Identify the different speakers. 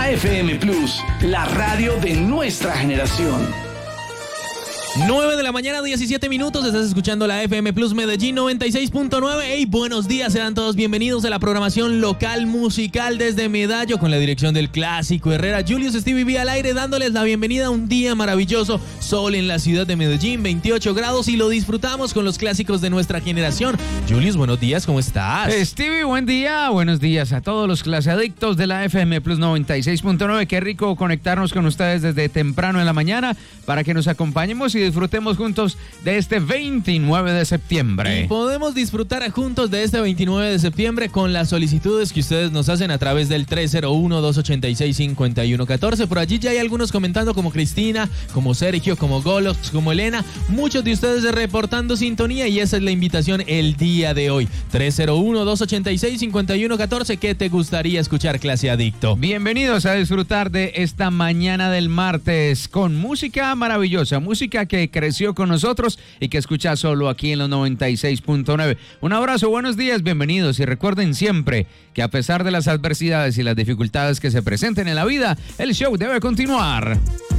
Speaker 1: La FM Plus, la radio de nuestra generación.
Speaker 2: 9 de la mañana, 17 minutos, estás escuchando la FM Plus Medellín 96.9. Hey, buenos días, sean todos bienvenidos a la programación local musical desde Medallo con la dirección del Clásico Herrera. Julius Stevie V al aire dándoles la bienvenida a un día maravilloso, sol en la ciudad de Medellín, 28 grados y lo disfrutamos con los clásicos de nuestra generación. Julius, buenos días, ¿cómo estás?
Speaker 3: Stevie, buen día, buenos días a todos los claseadictos de la FM Plus 96.9. Qué rico conectarnos con ustedes desde temprano en la mañana para que nos acompañemos y disfrutemos juntos de este 29 de septiembre.
Speaker 2: Y podemos disfrutar juntos de este 29 de septiembre con las solicitudes que ustedes nos hacen a través del 301-286-5114. Por allí ya hay algunos comentando, como Cristina, como Sergio, como Golos, como Elena. Muchos de ustedes reportando sintonía y esa es la invitación el día de hoy. 301-286-5114. ¿Qué te gustaría escuchar, clase adicto?
Speaker 3: Bienvenidos a disfrutar de esta mañana del martes con música maravillosa, música que creció con nosotros y que escucha solo aquí en los 96.9. Un abrazo, buenos días, bienvenidos y recuerden siempre que a pesar de las adversidades y las dificultades que se presenten en la vida, el show debe continuar.